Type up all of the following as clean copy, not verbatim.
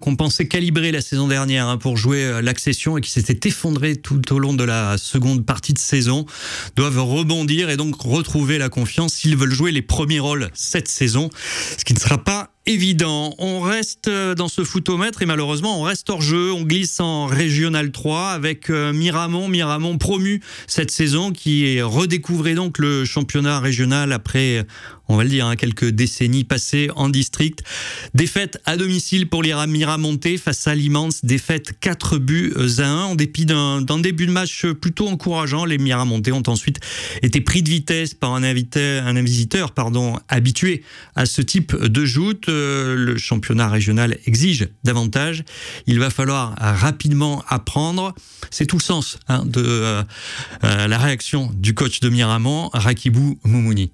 qu'on pensait calibrer la saison dernière pour jouer l'accession et qui s'était effondré tout au long de la seconde partie de saison, doivent rebondir et donc retrouver la confiance s'ils veulent jouer les premiers rôles cette saison, ce qui ne sera pas évident. On reste dans ce footomètre et malheureusement on reste hors jeu. On glisse en Régional 3 avec Miramont promu cette saison qui redécouvrait donc le championnat régional après, on va le dire, quelques décennies passées en district. Défaite à domicile pour les Miramontais face à Limans, défaite 4-1 en dépit d'un début de match plutôt encourageant. Les Miramontais ont ensuite été pris de vitesse par un visiteur habitué à ce type de joute. Le championnat régional exige davantage. Il va falloir rapidement apprendre. C'est tout le sens de la réaction du coach de Miramont, Rakibou Moumouni.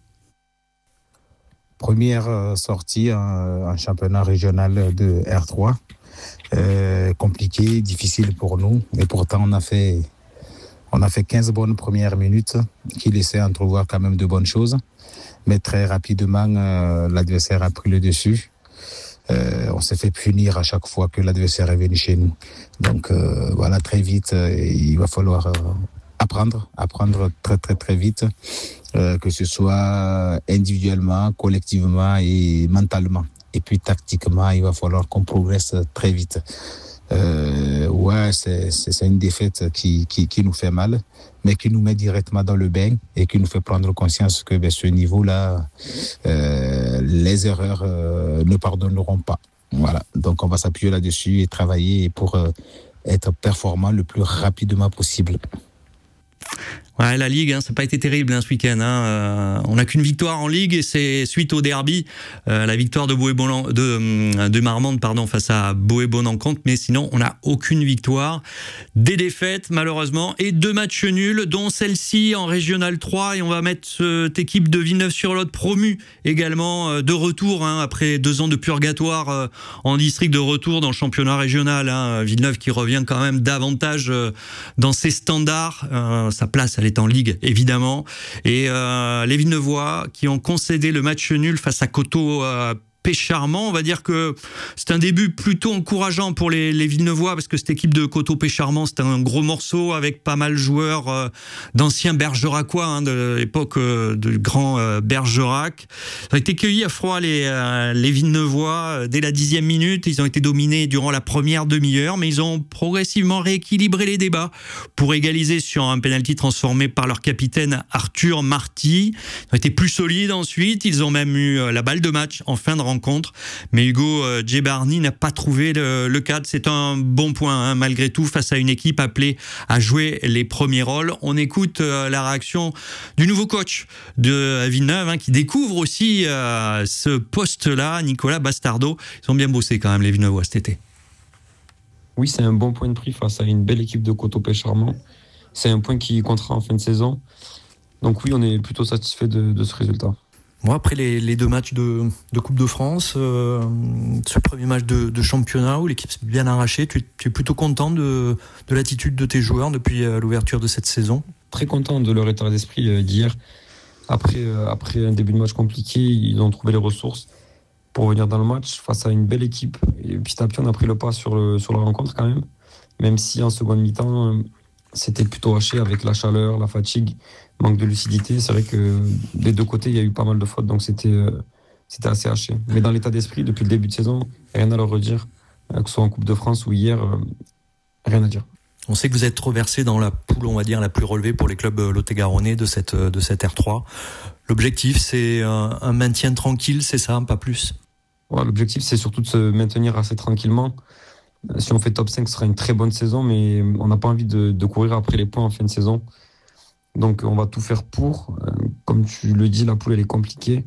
Première sortie en championnat régional de R3. Compliqué, difficile pour nous. Et pourtant, on a fait 15 bonnes premières minutes qui laissaient entrevoir quand même de bonnes choses. Mais très rapidement, l'adversaire a pris le dessus. On s'est fait punir à chaque fois que l'adversaire est venu chez nous. Donc voilà, très vite, il va falloir apprendre très très très vite, que ce soit individuellement, collectivement et mentalement. Et puis tactiquement, il va falloir qu'on progresse très vite. C'est une défaite qui nous fait mal, mais qui nous met directement dans le bain et qui nous fait prendre conscience que ce niveau-là, les erreurs ne pardonneront pas. Voilà. Donc on va s'appuyer là-dessus et travailler pour être performant le plus rapidement possible. Ouais, la Ligue, ça n'a pas été terrible ce week-end. On n'a qu'une victoire en Ligue et c'est suite au derby, la victoire de Marmande face à Boët-Bonencontre. Mais sinon, on n'a aucune victoire. Des défaites, malheureusement, et 2 matchs nuls, dont celle-ci en Régional 3. Et on va mettre cette équipe de Villeneuve-sur-Lot promue également de retour, après 2 ans de purgatoire en district, de retour dans le championnat régional. Villeneuve qui revient quand même davantage dans ses standards. Sa place, elle est en Ligue, évidemment. Et les Villeneuvois qui ont concédé le match nul face à Coteau-Pécharmant. On va dire que c'est un début plutôt encourageant pour les Villeneuvois, parce que cette équipe de Coteau-Pécharmant, c'est un gros morceau avec pas mal de joueurs d'anciens Bergeracois, de l'époque de grand Bergerac. Ils ont été cueillis à froid, les Villeneuvois, dès la 10e minute. Ils ont été dominés durant la première demi-heure, mais ils ont progressivement rééquilibré les débats pour égaliser sur un pénalty transformé par leur capitaine Arthur Marty. Ils ont été plus solides ensuite. Ils ont même eu la balle de match en fin de rencontre, mais Hugo Djebarni n'a pas trouvé le cadre. C'est un bon point, malgré tout, face à une équipe appelée à jouer les premiers rôles. On écoute la réaction du nouveau coach de Villeneuve, qui découvre aussi ce poste-là, Nicolas Bastardo. Ils ont bien bossé quand même, les Villeneuvois, cet été. Oui, c'est un bon point de prix face à une belle équipe de Coteau-Pécharmant. C'est un point qui comptera en fin de saison. Donc oui, on est plutôt satisfait de ce résultat. Moi, après les 2 matchs de Coupe de France, ce premier match de championnat où l'équipe s'est bien arrachée, tu es plutôt content de l'attitude de tes joueurs depuis l'ouverture de cette saison? Très content de leur état d'esprit d'hier. Après un début de match compliqué, ils ont trouvé les ressources pour venir dans le match face à une belle équipe. Et petit à petit, on a pris le pas sur la rencontre quand même si en seconde mi-temps, c'était plutôt haché avec la chaleur, la fatigue, manque de lucidité. C'est vrai que des 2 côtés, il y a eu pas mal de fautes, donc c'était assez haché. Mais dans l'état d'esprit, depuis le début de saison, rien à leur redire, que ce soit en Coupe de France ou hier, rien à dire. On sait que vous êtes reversé dans la poule, on va dire, la plus relevée pour les clubs lot-et-garonnais de cette R3. L'objectif, c'est un maintien tranquille, c'est ça, pas plus? Ouais, l'objectif, c'est surtout de se maintenir assez tranquillement. Si on fait top 5, ce sera une très bonne saison, mais on n'a pas envie de courir après les points en fin de saison. Donc on va tout faire pour. Comme tu le dis, la poule, elle est compliquée.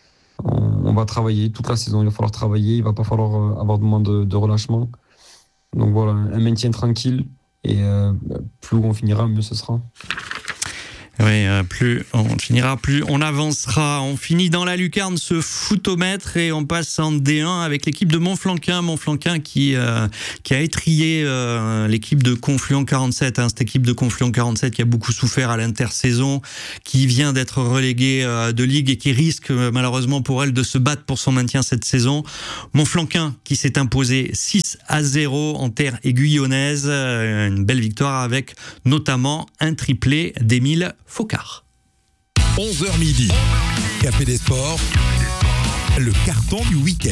On va travailler toute la saison, il va falloir travailler, il ne va pas falloir avoir de moment de relâchement. Donc voilà, un maintien tranquille, et plus on finira, mieux ce sera. Oui, plus on finira, plus on avancera. On finit dans la lucarne ce footomètre et on passe en D1 avec l'équipe de Montflanquin. Montflanquin qui a étrillé l'équipe de Confluent 47. Cette équipe de Confluent 47 qui a beaucoup souffert à l'intersaison, qui vient d'être reléguée de ligue et qui risque malheureusement pour elle de se battre pour son maintien cette saison. Montflanquin qui s'est imposé 6-0 en terre aiguillonnaise. Une belle victoire avec notamment un triplé d'Émile Focard. 11h midi. Café des Sports. Le carton du week-end.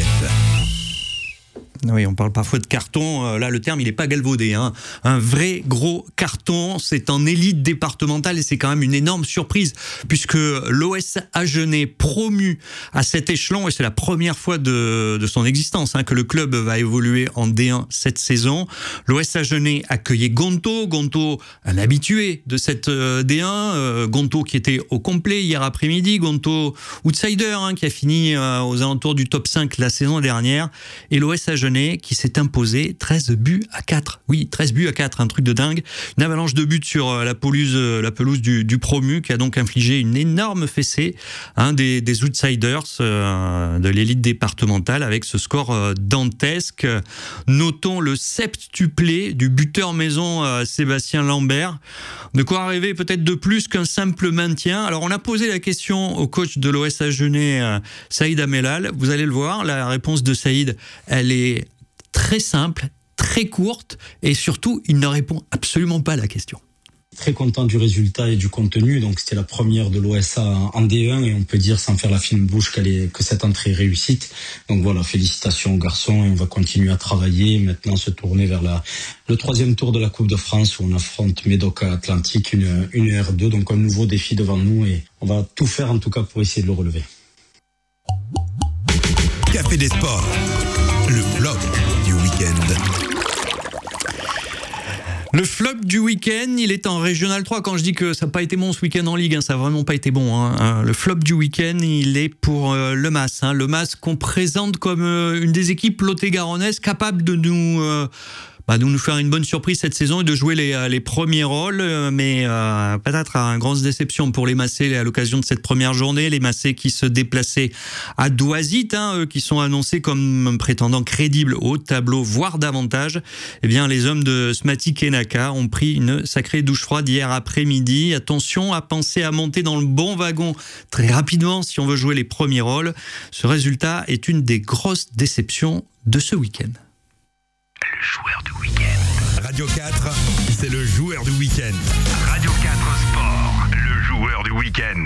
Oui, on parle parfois de carton. Là, le terme, il n'est pas galvaudé. Un vrai gros carton. C'est en élite départementale et c'est quand même une énorme surprise puisque l'OS Agenais promu à cet échelon, et c'est la première fois de son existence que le club va évoluer en D1 cette saison. L'OS Agenais accueillait Gonto, un habitué de cette D1. Gonto qui était au complet hier après-midi. Gonto outsider qui a fini aux alentours du top 5 la saison dernière. Et l'OS Agenais qui s'est imposé 13 buts à 4. Oui, 13 buts à 4, un truc de dingue. Une avalanche de buts sur la pelouse du promu qui a donc infligé une énorme fessée des outsiders de l'élite départementale avec ce score dantesque. Notons le septuplé du buteur maison Sébastien Lambert. De quoi rêver peut-être de plus qu'un simple maintien. Alors on a posé la question au coach de l'OS Agenais, Saïd Amelal. Vous allez le voir, la réponse de Saïd, elle est très simple, très courte et surtout, il ne répond absolument pas à la question. Très content du résultat et du contenu. Donc c'était la première de l'OSA en D1 et on peut dire sans faire la fine bouche que cette entrée est réussite. Donc voilà, félicitations aux garçons et on va continuer à travailler. Maintenant se tourner vers le 3e tour de la Coupe de France où on affronte Médoc Atlantique, une R2. Donc un nouveau défi devant nous et on va tout faire en tout cas pour essayer de le relever. Café des Sports, le flop du week-end. Le flop du week-end, il est en Régional 3. Quand je dis que ça n'a pas été bon ce week-end en Ligue, ça n'a vraiment pas été bon. Le flop du week-end, il est pour le MAS. Le MAS qu'on présente comme une des équipes lot-et-garonnaises capables de nous faire une bonne surprise cette saison et de jouer les premiers rôles, mais peut-être une grosse déception pour les Massés à l'occasion de cette première journée. Les Massés qui se déplaçaient à Doisite, qui sont annoncés comme prétendant crédibles au tableau, voire davantage. Eh bien, les hommes de Smati Kenaka ont pris une sacrée douche froide hier après-midi. Attention à penser à monter dans le bon wagon très rapidement si on veut jouer les premiers rôles. Ce résultat est une des grosses déceptions de ce week-end. Le joueur du week-end. Radio 4, c'est le joueur du week-end. Radio 4 Sport, le joueur du week-end.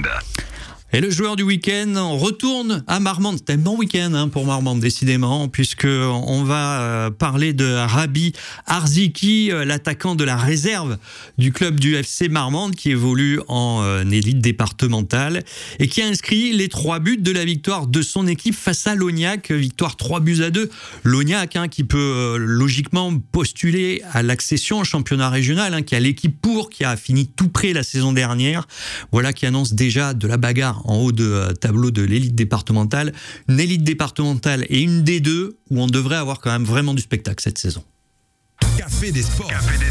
Et le joueur du week-end, on retourne à Marmande. C'est un bon week-end pour Marmande, décidément, puisqu'on va parler de Rabi Arziki, l'attaquant de la réserve du club du FC Marmande, qui évolue en élite départementale et qui a inscrit les 3 buts de la victoire de son équipe face à Lognac. Victoire 3-2. Lognac, qui peut logiquement postuler à l'accession au championnat régional, qui a l'équipe qui a fini tout près la saison dernière. Voilà qui annonce déjà de la bagarre en haut de tableau de l'élite départementale. Une élite départementale et une D2 où on devrait avoir quand même vraiment du spectacle cette saison. Café des Sports.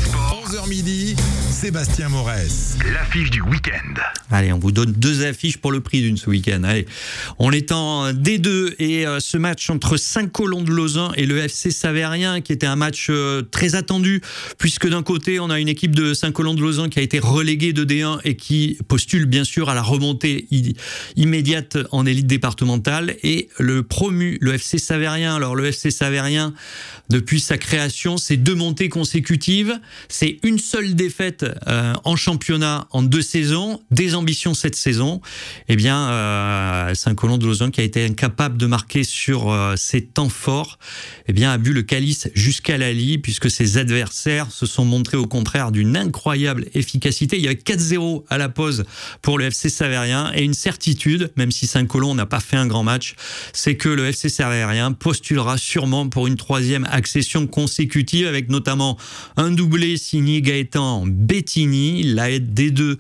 11h midi, Sébastien Morès. L'affiche du week-end. Allez, on vous donne 2 affiches pour le prix d'une ce week-end. Allez, on est en D2 et ce match entre Saint-Colomb de Lauzun et le FC Savérien qui était un match très attendu puisque d'un côté on a une équipe de Saint-Colomb de Lauzun qui a été reléguée de D1 et qui postule bien sûr à la remontée immédiate en élite départementale et le promu, le FC Savérien. Alors le FC Savérien, depuis sa création, c'est 2 montées consécutives, c'est une seule défaite en championnat en 2 saisons, des ambitions cette saison. Eh bien, Saint-Colomb de Lauzun qui a été incapable de marquer sur ses temps forts, eh bien, a bu le calice jusqu'à la lie puisque ses adversaires se sont montrés au contraire d'une incroyable efficacité. Il y avait 4-0 à la pause pour le FC Savérien et une certitude, même si Saint-Colomb n'a pas fait un grand match, c'est que le FC Savérien postulera sûrement pour une 3e accession consécutive avec notamment un doublé signé Gaëtan Bettini. La D2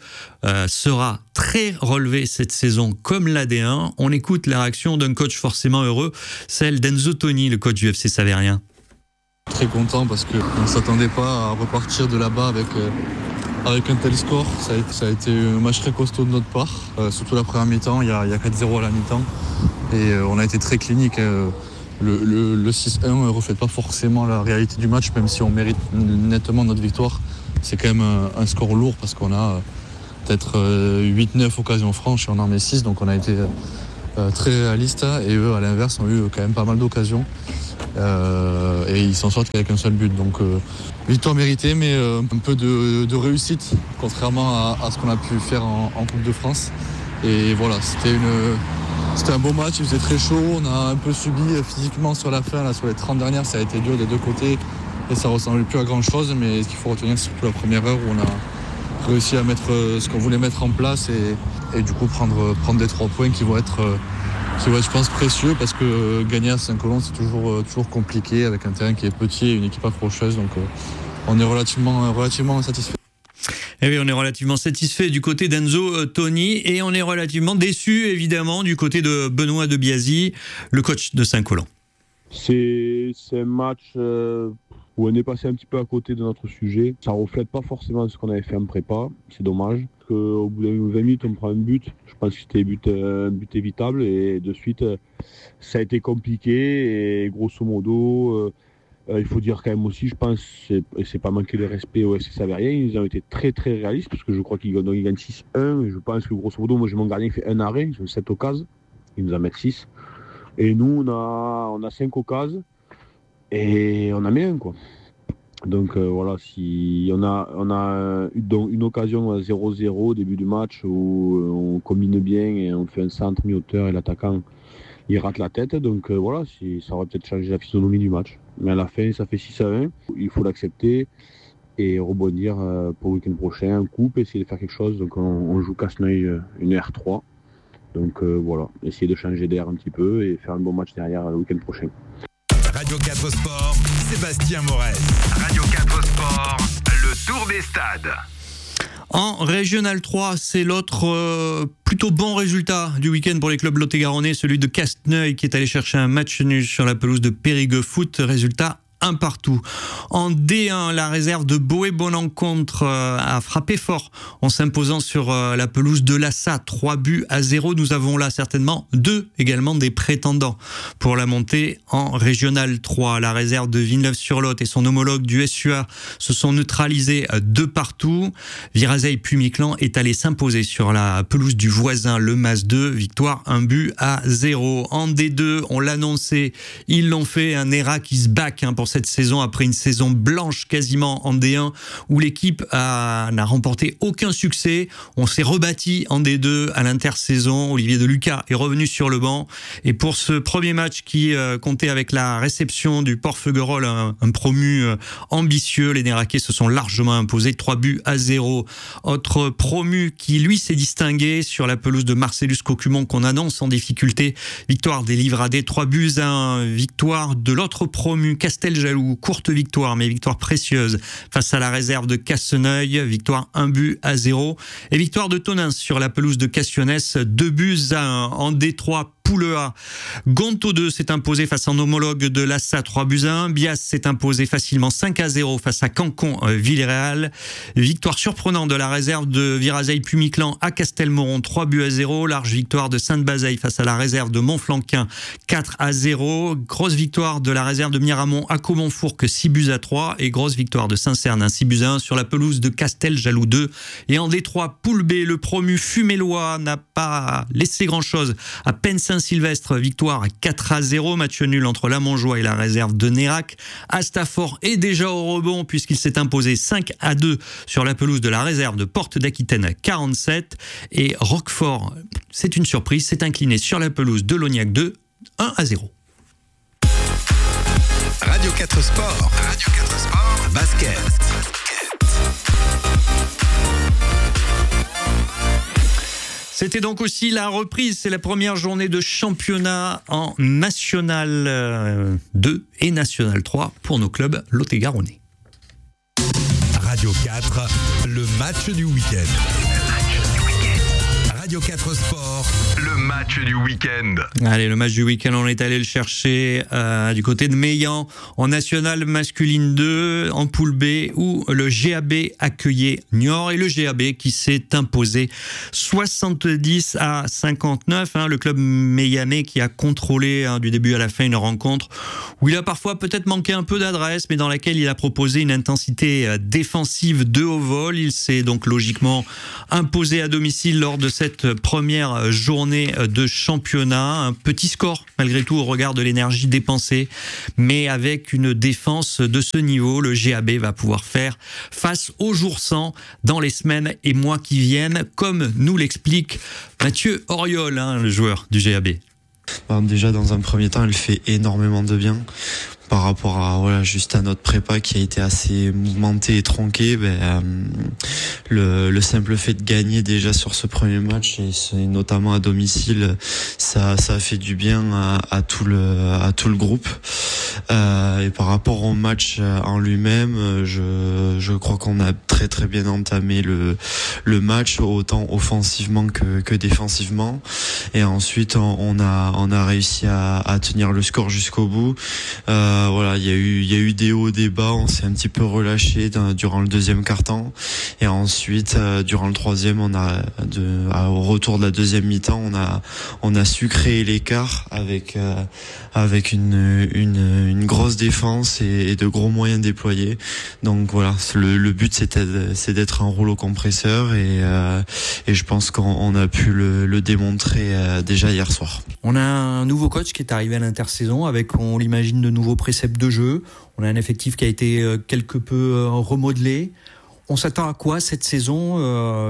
sera très relevée cette saison comme la D1. On écoute la réaction d'un coach forcément heureux, celle d'Enzo Toni, le coach du FC Savérien. Très content parce qu'on ne s'attendait pas à repartir de là-bas avec avec un tel score. Ça a été un match très costaud de notre part, surtout la première mi-temps. Il y a 4-0 à la mi-temps et on a été très clinique. Le 6-1 ne reflète pas forcément la réalité du match, même si on mérite nettement notre victoire. C'est quand même un score lourd parce qu'on a peut-être 8-9 occasions franches et on en met 6, donc on a été très réaliste. Et eux, à l'inverse, ont eu quand même pas mal d'occasions et ils s'en sortent qu'avec un seul but. Donc victoire méritée, mais un peu de réussite, contrairement à ce qu'on a pu faire en Coupe de France. Et voilà, c'était un beau match, il faisait très chaud, on a un peu subi physiquement sur la fin, là, sur les 30 dernières, ça a été dur des deux côtés et ça ressemblait plus à grand chose, mais ce qu'il faut retenir, c'est surtout la première heure où on a réussi à mettre ce qu'on voulait mettre en place et du coup prendre des 3 points qui vont être je pense précieux, parce que gagner à Saint-Colomb c'est toujours compliqué avec un terrain qui est petit et une équipe accrocheuse, donc on est relativement satisfait. Eh oui, on est relativement satisfait du côté d'Enzo Toni et on est relativement déçu évidemment du côté de Benoît de Biasi, le coach de Saint-Colomb. C'est un match où on est passé un petit peu à côté de notre sujet. Ça ne reflète pas forcément ce qu'on avait fait en prépa, c'est dommage. Parce qu'au bout de 20 minutes, on prend un but. Je pense que c'était un but évitable et de suite, ça a été compliqué et grosso modo... il faut dire quand même aussi, je pense, et c'est pas manquer de respect au FC Savérien, ils ont été très très réalistes, parce que je crois qu'ils gagnent 6-1, et je pense que grosso modo, moi j'ai mon gardien qui fait un arrêt, ils ont 7 occasions, ils nous en mettent 6. Et nous, on a 5 occasions, et on a mis un, quoi. Donc voilà, si on a une occasion à 0-0 au début du match, où on combine bien, et on fait un centre mi-hauteur, et l'attaquant, il rate la tête, donc voilà, ça aurait peut-être changé la physionomie du match. Mais à la fin, ça fait 6-1. Il faut l'accepter et rebondir pour le week-end prochain, en coupe, essayer de faire quelque chose. Donc on joue Casseneuil une R3. Donc voilà, essayer de changer d'air un petit peu et faire un bon match derrière le week-end prochain. Radio 4 Sport, Sébastien Morel. Radio 4 Sport, le tour des stades. En Régional 3, c'est l'autre plutôt bon résultat du week-end pour les clubs lot-et-garonnais, celui de Casseneuil qui est allé chercher un match nul sur la pelouse de Périgueux Foot, résultat 1-1. En D1, la réserve de Boé-Bonencontre a frappé fort en s'imposant sur la pelouse de Lassa, 3-0. Nous avons là certainement 2 également des prétendants pour la montée en Régional 3. La réserve de Villeneuve-sur-Lot et son homologue du SUA se sont neutralisés 2-2. Virazeille-Puy-Miquelon est allé s'imposer sur la pelouse du voisin, le Mas 2, victoire 1-0. En D2, on l'annonçait, ils l'ont fait, un ERA qui se back pour cette saison, après une saison blanche quasiment en D1 où l'équipe n'a remporté aucun succès. On s'est rebâti en D2 à l'intersaison. Olivier Deluca est revenu sur le banc et pour ce premier match qui comptait avec la réception du Port-Feugerolles, un promu ambitieux, les Néraquais se sont largement imposés 3-0. Autre promu qui lui s'est distingué sur la pelouse de Marcellus Cocumon qu'on annonce en difficulté, victoire des Livradais 3-1. Victoire de l'autre promu Casteljaloux, courte victoire, mais victoire précieuse face à la réserve de Casseneuil, victoire 1-0. Et victoire de Tonins sur la pelouse de Cassionnès, 2-1 en D3. Poule A. Gonto 2 s'est imposé face à un homologue de Lassa 3-1. Bias s'est imposé facilement 5-0 face à Cancon Villarreal. Victoire surprenante de la réserve de Virazeille-Puy-Miquelon à Castelmoron 3-0. Large victoire de Sainte-Bazeille face à la réserve de Montflanquin 4-0. Grosse victoire de la réserve de Miramont à Comonfourques 6-3. Et grosse victoire de Saint-Cerne 6-1 sur la pelouse de Casteljaloux 2. Et en D3, Poule B, le promu Fumélois n'a pas laissé grand-chose. À peine Saint-Sylvestre, victoire 4-0, match nul entre la Montjoie et la réserve de Nérac. Astafort est déjà au rebond puisqu'il s'est imposé 5-2 sur la pelouse de la réserve de Porte d'Aquitaine 47. Et Roquefort, c'est une surprise, s'est incliné sur la pelouse de Lognac 2, 1-0. Radio 4 Sport. Radio 4 Sport. Basket. C'était donc aussi la reprise, c'est la première journée de championnat en National 2 et National 3 pour nos clubs lot-et-garonnais. Radio 4, le match du week-end. Radio Radio 4 Sport, le match du week-end. Allez, le match du week-end, on est allé le chercher du côté de Meillan, en National Masculine 2, en poule B, où le GAB accueillait Niort, et le GAB qui s'est imposé 70-59. Le club meillanais qui a contrôlé du début à la fin une rencontre où il a parfois peut-être manqué un peu d'adresse, mais dans laquelle il a proposé une intensité défensive de haut vol. Il s'est donc logiquement imposé à domicile lors de cette première journée de championnat. Un petit score malgré tout au regard de l'énergie dépensée, mais avec une défense de ce niveau, le GAB va pouvoir faire face au jour sans dans les semaines et mois qui viennent, comme nous l'explique Mathieu Auriol, le joueur du GAB. Déjà, dans un premier temps, elle fait énormément de bien. Par rapport à juste à notre prépa qui a été assez mouvementée et tronquée, le simple fait de gagner déjà sur ce premier match, et notamment à domicile, ça a fait du bien à tout le groupe. Et par rapport au match en lui-même, je crois qu'on a très très bien entamé le match, autant offensivement que défensivement. Et ensuite on a réussi à tenir le score jusqu'au bout. Il y a eu des hauts, des bas, on s'est un petit peu relâché durant le deuxième quart-temps, et ensuite durant le troisième, au retour de la deuxième mi-temps, on a su créer l'écart avec une grosse défense et de gros moyens déployés. Donc voilà, le but c'est d'être un rouleau compresseur, et je pense qu'on a pu le démontrer déjà hier soir. On a un nouveau coach qui est arrivé à l'intersaison avec, on l'imagine, de nouveaux préceptes de jeu. On a un effectif qui a été quelque peu remodelé. On s'attend à quoi cette saison ?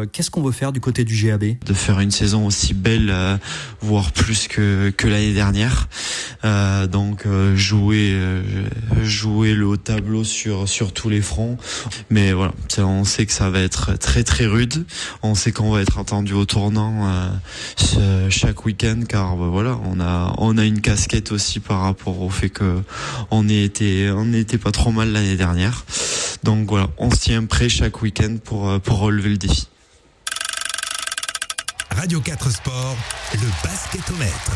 Qu'est-ce qu'on veut faire du côté du GAB ? De faire une saison aussi belle, voire plus que l'année dernière. Donc jouer le haut tableau sur tous les fronts. Mais voilà, on sait que ça va être très très rude. On sait qu'on va être attendu au tournant chaque week-end, car on a une casquette aussi par rapport au fait que on n'était pas trop mal l'année dernière. Donc voilà, on se tient prêt chaque week-end pour relever le défi. Radio 4 Sport, le basketomètre.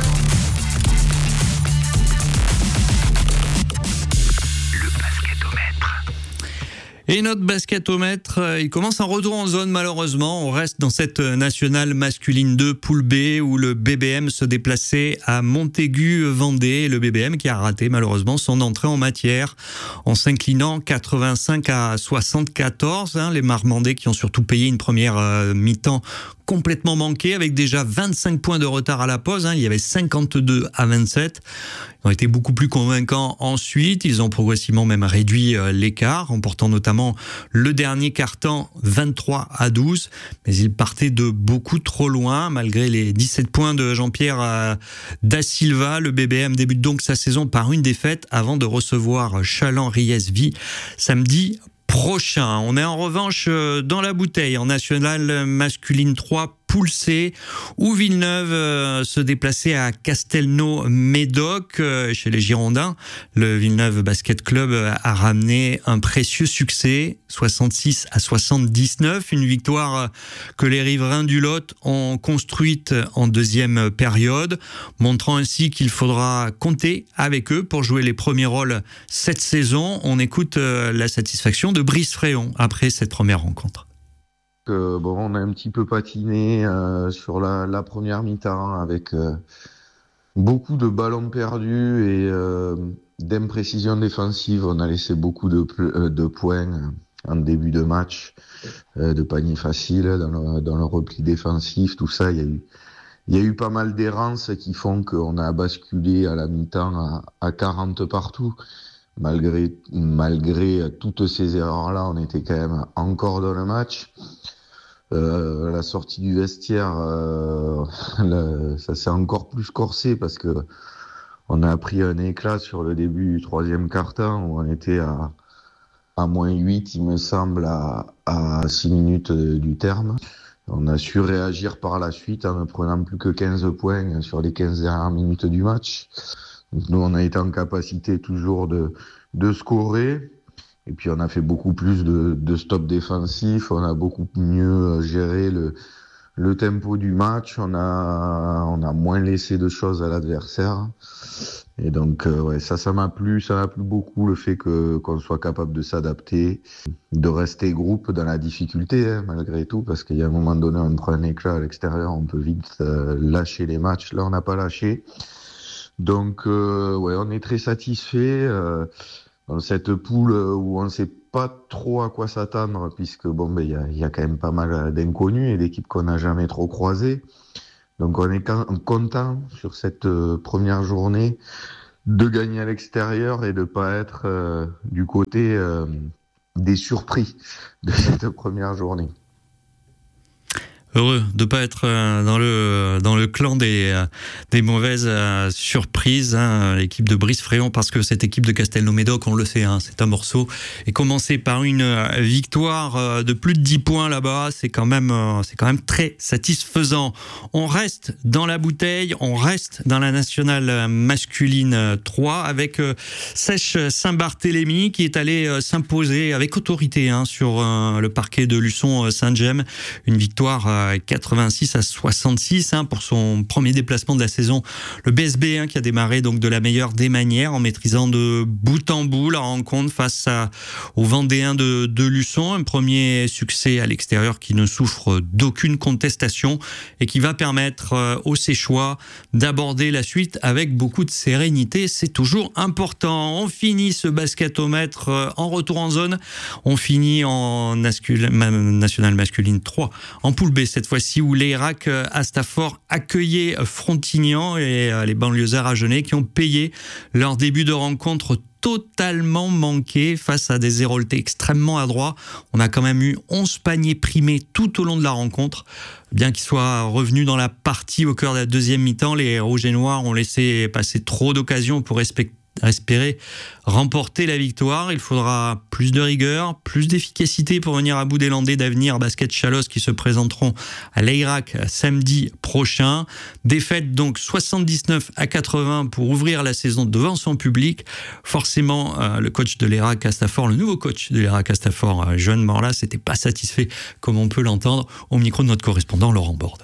Et notre basketomètre, il commence un retour en zone malheureusement. On reste dans cette nationale masculine 2 poule B où le BBM se déplaçait à Montaigu-Vendée. Le BBM qui a raté malheureusement son entrée en matière en s'inclinant 85-74. Les Marmandais qui ont surtout payé une première mi-temps complètement manquée avec déjà 25 points de retard à la pause. Il y avait 52-27. Ils ont été beaucoup plus convaincants ensuite. Ils ont progressivement même réduit l'écart, en portant notamment le dernier quart-temps 23-12. Mais ils partaient de beaucoup trop loin. Malgré les 17 points de Jean-Pierre Da Silva, le BBM débute donc sa saison par une défaite avant de recevoir Chaland-Riesvi samedi prochain. On est en revanche dans la bouteille en nationale masculine 3 poule C, où Villeneuve se déplaçait à Castelnau-Médoc chez les Girondins. Le Villeneuve Basket Club a ramené un précieux succès, 66-79, une victoire que les riverains du Lot ont construite en deuxième période, montrant ainsi qu'il faudra compter avec eux pour jouer les premiers rôles cette saison. On écoute la satisfaction de Brice Fréon après cette première rencontre. On a un petit peu patiné sur la première mi-temps avec beaucoup de ballons perdus et d'imprécisions défensives. On a laissé beaucoup de points en début de match, de paniers faciles dans le repli défensif, tout ça. Il y a eu pas mal d'errances qui font qu'on a basculé à la mi-temps à 40 partout. Malgré toutes ces erreurs-là, on était quand même encore dans le match. La sortie du vestiaire, ça s'est encore plus corsé parce que on a pris un éclat sur le début du troisième quart-temps où on était à -8, il me semble, à 6 minutes du terme. On a su réagir par la suite en ne prenant plus que 15 points sur les 15 dernières minutes du match. Donc nous, on a été en capacité toujours de scorer. Et puis on a fait beaucoup plus de stops défensifs, on a beaucoup mieux géré le tempo du match, on a moins laissé de choses à l'adversaire. Et donc, ça m'a plu beaucoup le fait qu'on soit capable de s'adapter, de rester groupe dans la difficulté, malgré tout, parce qu'il y a un moment donné, on prend un éclat à l'extérieur, on peut vite lâcher les matchs. Là, on n'a pas lâché. Donc, on est très satisfait dans cette poule où on ne sait pas trop à quoi s'attendre, puisque il y a quand même pas mal d'inconnus et d'équipes qu'on n'a jamais trop croisées. Donc, on est content sur cette première journée de gagner à l'extérieur et de pas être du côté des surpris de cette première journée. Heureux de pas être dans le clan des mauvaises surprises, l'équipe de Brive-Fréon, parce que cette équipe de Castelnau-Médoc, on le sait, c'est un morceau. Et commencer par une victoire de plus de 10 points là-bas, c'est quand même très satisfaisant. On reste dans la bouteille, on reste dans la nationale masculine 3 avec Sèche Saint-Barthélemy qui est allé s'imposer avec autorité sur le parquet de Luçon-Saint-Gemme. Une victoire 86-66 pour son premier déplacement de la saison. Le BSB qui a démarré donc de la meilleure des manières en maîtrisant de bout en bout la rencontre face aux Vendéens de Luçon. Un premier succès à l'extérieur qui ne souffre d'aucune contestation et qui va permettre aux Séchois d'aborder la suite avec beaucoup de sérénité. C'est toujours important. On finit ce basketomètre en retour en zone. On finit en nationale masculine 3 en poule B cette fois-ci, où l'Irak Astafort accueillait Frontignan et les banlieusards agenais qui ont payé leur début de rencontre totalement manqué face à des Héroltais extrêmement adroits. On a quand même eu 11 paniers primés tout au long de la rencontre. Bien qu'ils soient revenus dans la partie au cœur de la deuxième mi-temps, les Rouges et Noirs ont laissé passer trop d'occasions pour espérer remporter la victoire. Il faudra plus de rigueur, plus d'efficacité pour venir à bout des Landais d'Avenir Basket Chalosse qui se présenteront à l'Irak samedi prochain. Défaite donc 79-80 pour ouvrir la saison devant son public. Forcément, le coach de l'Irak Astafort, le nouveau coach de l'Irak Astafort, Johan Morlas, n'était pas satisfait, comme on peut l'entendre au micro de notre correspondant Laurent Borde.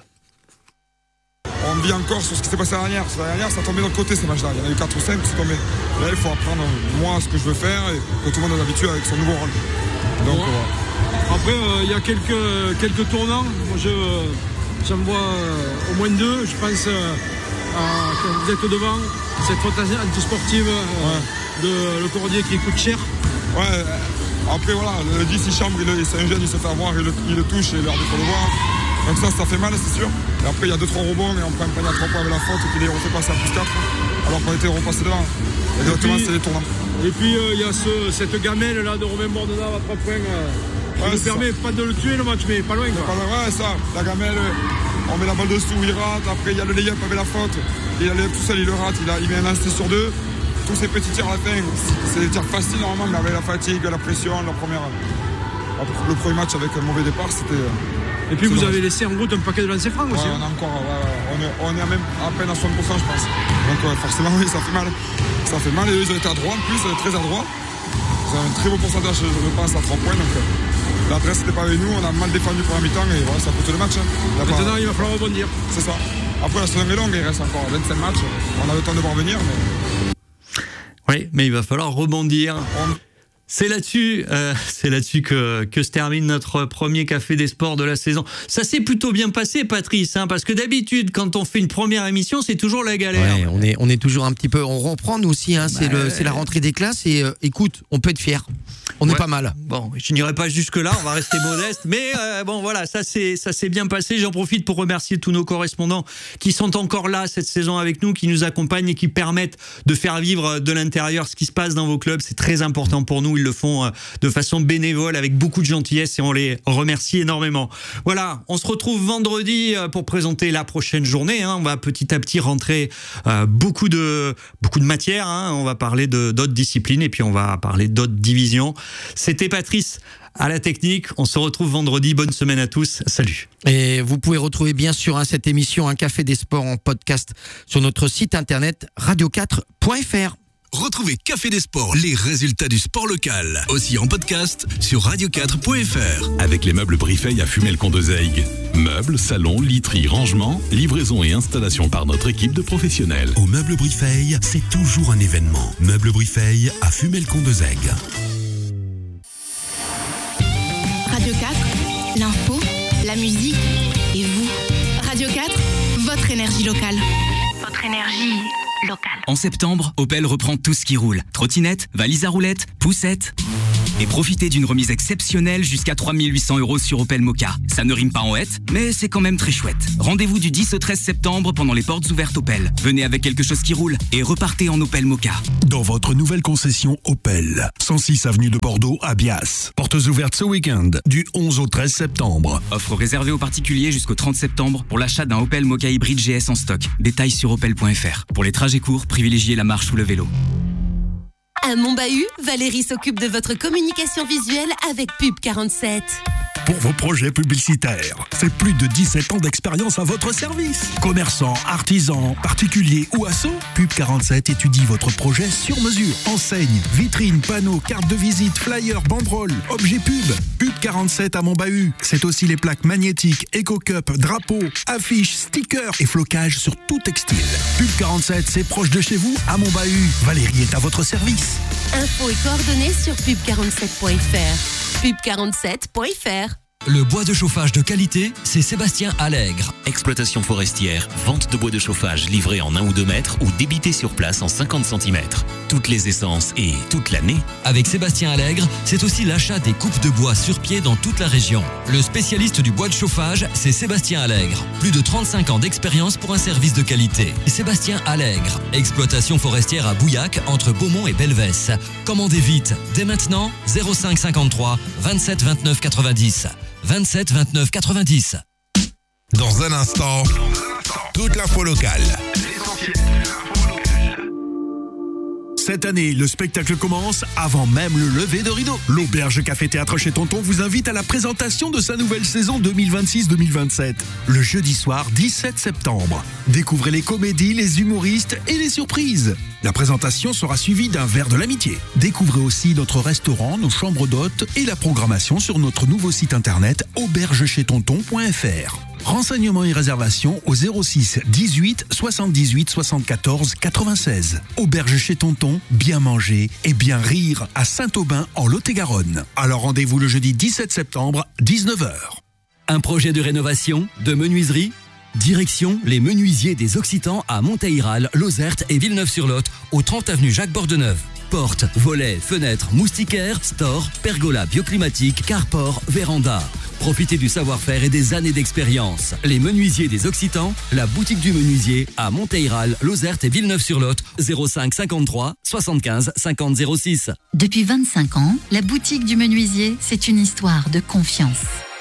On vit encore sur ce qui s'est passé l'année dernière. L'année dernière, ça tombait de l'autre côté, ces matchs-là. Il y en a eu 4 ou 5 qui sont tombés. Là, il faut apprendre, moi, ce que je veux faire et que tout le monde est habitué avec son nouveau rôle. Donc, Après, il y a quelques tournants. Moi, j'en vois au moins 2. Je pense quand vous êtes devant, cette faute antisportive de Le Cordier qui coûte cher. Ouais, après, voilà, le 10, il chambre, c'est un jeune, il se fait avoir, il le touche et l'heure de le voir. Donc ça fait mal, c'est sûr. Et après, il y a 2-3 rebonds et on prend un panier à 3 points avec la faute qui les refait passer à plus 4, alors qu'on était repassé devant. Exactement, c'est les tournants. Et puis, il y a cette gamelle là de Romain Bordenave à 3 points qui nous permet pas de le tuer le match, mais pas loin. Ouais, ça, la gamelle, on met la balle dessous, il rate. Après, il y a le lay-up avec la faute. Et le lay-up tout seul, il le rate. Il met un lancer sur 2. Tous ces petits tirs à la fin, c'est des tirs faciles normalement, mais avec la fatigue, la pression, le premier match avec un mauvais départ, c'était... Et puis vous avez laissé en route un paquet de lancers francs aussi. On est même à peine à 60%, je pense. Donc forcément, oui, ça fait mal. Ça fait mal et eux, ils ont été adroits en plus, très adroits. Ils ont un très beau pourcentage, je pense, à 3 points. Donc l'adresse n'était pas avec nous, on a mal défendu pour un mi-temps et voilà, ça a coûté le match. Maintenant, il va falloir rebondir. C'est ça. Après, la saison est longue, il reste encore 25 matchs. On a le temps de voir venir. Oui, mais il va falloir rebondir. C'est là-dessus que se termine notre premier Café des Sports de la saison. Ça s'est plutôt bien passé, Patrice, parce que d'habitude, quand on fait une première émission, c'est toujours la galère. Ouais, on est toujours un petit peu, on reprend nous aussi, c'est la rentrée des classes et écoute, on peut être fier. On est pas mal. Bon, je n'irai pas jusque-là, on va rester modeste, mais bon voilà, ça s'est bien passé. J'en profite pour remercier tous nos correspondants qui sont encore là cette saison avec nous, qui nous accompagnent et qui permettent de faire vivre de l'intérieur ce qui se passe dans vos clubs. C'est très important pour nous. Ils le font de façon bénévole, avec beaucoup de gentillesse, et on les remercie énormément. Voilà, on se retrouve vendredi pour présenter la prochaine journée. On va petit à petit rentrer beaucoup de matière. On va parler d'autres disciplines et puis on va parler d'autres divisions. C'était Patrice à la technique. On se retrouve vendredi. Bonne semaine à tous. Salut. Et vous pouvez retrouver bien sûr cette émission, un Café des Sports en podcast sur notre site internet radio4.fr. Retrouvez Café des Sports, les résultats du sport local. Aussi en podcast sur radio4.fr. Avec les meubles Briffey à Fumel-Condezaygues. Meubles, salons, literie, rangement, livraison et installation par notre équipe de professionnels. Au Meubles Briffey, c'est toujours un événement. Meubles Briffey à Fumel-Condezaygues. Radio 4, l'info, la musique et vous. Radio 4, votre énergie locale. Votre énergie locale. En septembre, Opel reprend tout ce qui roule. Trottinette, valise à roulettes, poussette. Et profitez d'une remise exceptionnelle jusqu'à 3 800 € sur Opel Mokka. Ça ne rime pas en hête, mais c'est quand même très chouette. Rendez-vous du 10 au 13 septembre pendant les portes ouvertes Opel. Venez avec quelque chose qui roule et repartez en Opel Mokka. Dans votre nouvelle concession Opel, 106 avenue de Bordeaux à Bias. Portes ouvertes ce week-end, du 11 au 13 septembre. Offre réservée aux particuliers jusqu'au 30 septembre pour l'achat d'un Opel Mokka hybride GS en stock. Détails sur opel.fr. Pour les trajets courts, privilégiez la marche ou le vélo. À Montbahut, Valérie s'occupe de votre communication visuelle avec Pub 47. Pour vos projets publicitaires, c'est plus de 17 ans d'expérience à votre service. Commerçants, artisans, particuliers ou assos, Pub 47 étudie votre projet sur mesure. Enseignes, vitrines, panneaux, cartes de visite, flyers, banderoles, objets pub. Pub 47 à Montbahut, c'est aussi les plaques magnétiques, éco-cup, drapeaux, affiches, stickers et flocages sur tout textile. Pub 47, c'est proche de chez vous, à Montbahut. Valérie est à votre service. Infos et coordonnées sur pub47.fr. pub47.fr. Le bois de chauffage de qualité, c'est Sébastien Allègre. Exploitation forestière, vente de bois de chauffage livré en 1 ou 2 mètres ou débité sur place en 50 cm. Toutes les essences et toute l'année. Avec Sébastien Allègre, c'est aussi l'achat des coupes de bois sur pied dans toute la région. Le spécialiste du bois de chauffage, c'est Sébastien Allègre. Plus de 35 ans d'expérience pour un service de qualité. Sébastien Allègre. Exploitation forestière à Bouillac, entre Beaumont et Belvès. Commandez vite, dès maintenant, 05 53 27 29 90. 27 29 90. Dans un instant, toute l'info locale. Cette année, le spectacle commence avant même le lever de rideau. L'Auberge Café Théâtre chez Tonton vous invite à la présentation de sa nouvelle saison 2026-2027. Le jeudi soir 17 septembre. Découvrez les comédies, les humoristes et les surprises. La présentation sera suivie d'un verre de l'amitié. Découvrez aussi notre restaurant, nos chambres d'hôtes et la programmation sur notre nouveau site internet aubergechez-tonton.fr. Renseignements et réservations au 06 18 78 74 96. Auberge chez Tonton, bien manger et bien rire à Saint-Aubin en Lot-et-Garonne. Alors rendez-vous le jeudi 17 septembre, 19h. Un projet de rénovation, de menuiserie ? Direction les menuisiers des Occitans à Montehirals, Lozerte et Villeneuve-sur-Lot, au 30 avenue Jacques Bordeneuve. Portes, volets, fenêtres, moustiquaires, stores, pergolas bioclimatiques, carport, véranda. Profitez du savoir-faire et des années d'expérience. Les menuisiers des Occitans, la boutique du menuisier à Montehirals, Lozerte et Villeneuve-sur-Lot, 05 53 75 50 06. Depuis 25 ans, la boutique du menuisier, c'est une histoire de confiance.